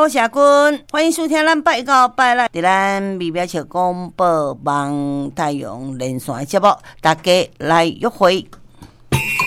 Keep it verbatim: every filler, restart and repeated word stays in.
我是阿君，欢迎收听咱拜到拜来，伫咱美妙笑广播网太阳连线的节目，大家来约会。